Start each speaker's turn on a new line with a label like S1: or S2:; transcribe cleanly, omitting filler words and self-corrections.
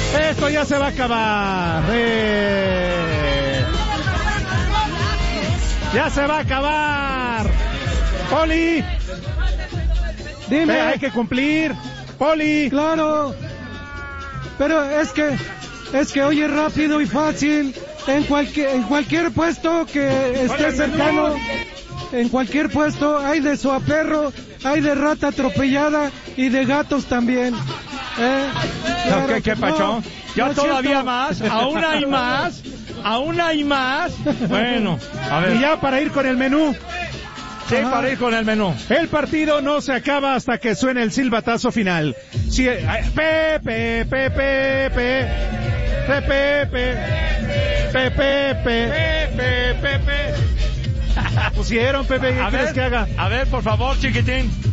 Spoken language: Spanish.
S1: Esto ya se va a acabar. Ya se va a acabar. Poli.
S2: Dime.
S1: Hay que cumplir. Poli.
S2: Claro. Pero es que oye rápido y fácil. En cualquier puesto que esté cercano, en cualquier puesto hay de suaperro, hay de rata atropellada y de gatos también.
S1: Claro, ¿Qué pacho? ¿Ya
S2: no
S1: todavía
S2: cierto.
S1: más? ¿Aún hay más? ¿Aún hay más? Bueno, a ver. Y ya para ir con el menú. Sí, para ir con el menú. El partido no se acaba hasta que suene el silbatazo final. Sí, Pepe. Pusieron, Pepe, ¿qué quieres que haga?
S3: A ver, por favor, chiquitín.